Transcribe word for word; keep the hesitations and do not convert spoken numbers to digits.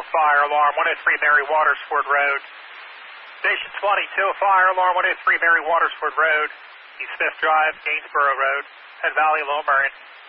fire alarm, one oh three Mary Watersford Road. Station twenty-two, fire alarm, one oh three Mary Watersford Road, East Fifth Drive, Gainsborough Road, Penn Valley, Low Merion.